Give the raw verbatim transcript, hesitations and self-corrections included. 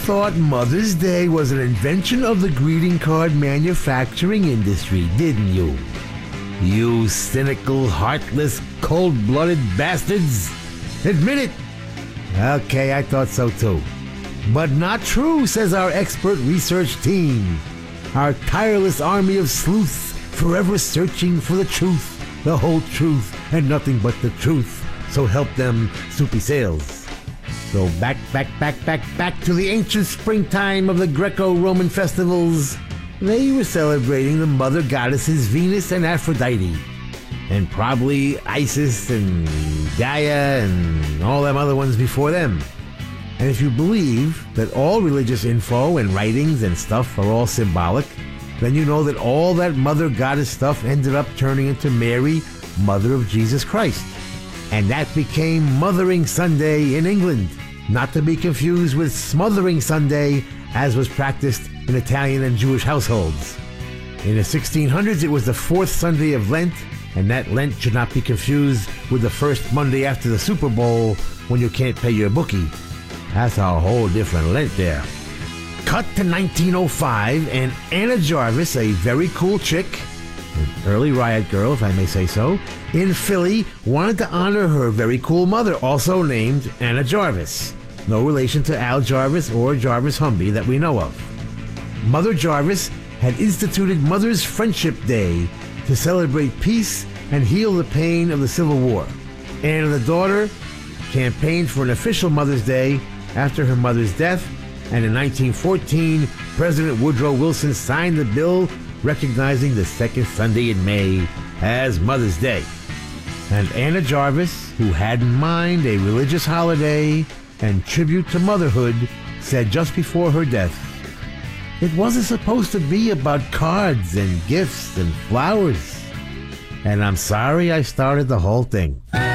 thought Mother's Day was an invention of the greeting card manufacturing industry, didn't you? You cynical, heartless, cold-blooded bastards! Admit it! Okay, I thought so too. But not true, says our expert research team. Our tireless army of sleuths, forever searching for the truth, the whole truth, and nothing but the truth. So help them, Soupy Sales. So back, back, back, back, back to the ancient springtime of the Greco-Roman festivals. They were celebrating the mother goddesses Venus and Aphrodite. And probably Isis and Gaia and all them other ones before them. And if you believe that all religious info and writings and stuff are all symbolic, then you know that all that mother goddess stuff ended up turning into Mary, mother of Jesus Christ. And that became Mothering Sunday in England, not to be confused with Smothering Sunday, as was practiced in Italian and Jewish households. In the sixteen hundreds, it was the fourth Sunday of Lent, and that Lent should not be confused with the first Monday after the Super Bowl when you can't pay your bookie. That's a whole different Lent there. Cut to nineteen oh five, and Anna Jarvis, a very cool chick, an early riot girl, if I may say so, in Philly, wanted to honor her very cool mother, also named Anna Jarvis. No relation to Al Jarvis or Jarvis Humby that we know of. Mother Jarvis had instituted Mother's Friendship Day to celebrate peace and heal the pain of the Civil War. Anna, the daughter, campaigned for an official Mother's Day after her mother's death, and in nineteen fourteen, President Woodrow Wilson signed the bill recognizing the second Sunday in May as Mother's Day. And Anna Jarvis, who had in mind a religious holiday and tribute to motherhood, said just before her death, "It wasn't supposed to be about cards and gifts and flowers. And I'm sorry I started the whole thing."